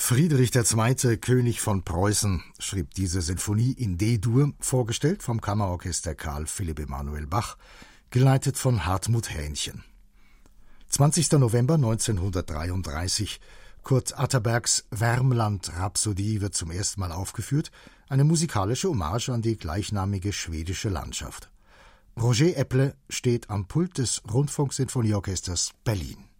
Friedrich II., König von Preußen, schrieb diese Sinfonie in D-Dur, vorgestellt vom Kammerorchester Karl Philipp Emanuel Bach, geleitet von Hartmut Hähnchen. 20. November 1933, Kurt Atterbergs Värmland-Rhapsodie wird zum ersten Mal aufgeführt, eine musikalische Hommage an die gleichnamige schwedische Landschaft. Roger Epple steht am Pult des Rundfunksinfonieorchesters Berlin.